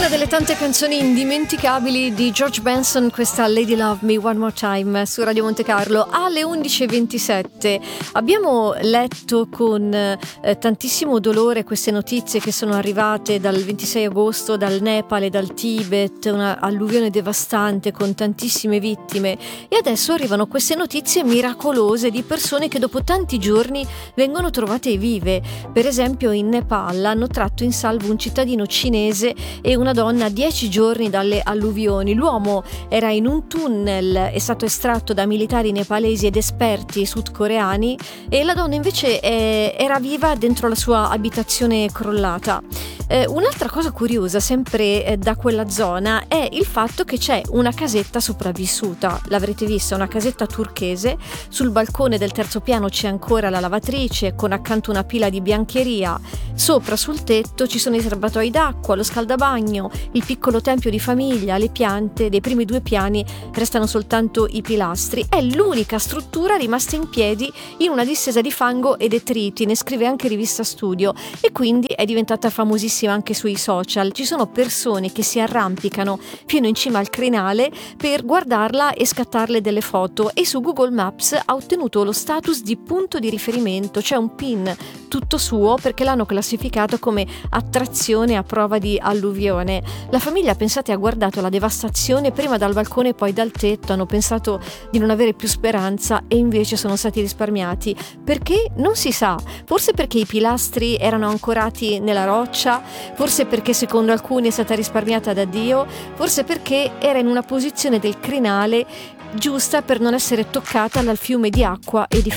delle tante canzoni indimenticabili di George Benson, questa Lady Love Me One More Time su Radio Monte Carlo alle 11:27. Abbiamo letto con tantissimo dolore queste notizie che sono arrivate dal 26 agosto dal Nepal e dal Tibet, una alluvione devastante con tantissime vittime, e adesso arrivano queste notizie miracolose di persone che dopo tanti giorni vengono trovate vive. Per esempio in Nepal hanno tratto in salvo un cittadino cinese e una donna a 10 giorni dalle alluvioni. L'uomo era in un tunnel, è stato estratto da militari nepalesi ed esperti sudcoreani, e la donna invece era viva dentro la sua abitazione crollata. Un'altra cosa curiosa, sempre da quella zona, è il fatto che c'è una casetta sopravvissuta. L'avrete vista, una casetta turchese. Sul balcone del terzo piano c'è ancora la lavatrice con accanto una pila di biancheria. Sopra sul tetto ci sono i serbatoi d'acqua, lo scaldabagno, il piccolo tempio di famiglia, le piante. Dei primi 2 piani restano soltanto i pilastri. È l'unica struttura rimasta in piedi in una distesa di fango e detriti, ne scrive anche Rivista Studio, e quindi è diventata famosissima anche sui social. Ci sono persone che si arrampicano fino in cima al crinale per guardarla e scattarle delle foto, e su Google Maps ha ottenuto lo status di punto di riferimento. C'è un pin tutto suo perché l'hanno classificato come attrazione a prova di alluvione. La famiglia, pensate, ha guardato la devastazione prima dal balcone e poi dal tetto, hanno pensato di non avere più speranza e invece sono stati risparmiati. Perché? Non si sa. Forse perché i pilastri erano ancorati nella roccia, forse perché secondo alcuni è stata risparmiata da Dio, forse perché era in una posizione del crinale giusta per non essere toccata dal fiume di acqua e di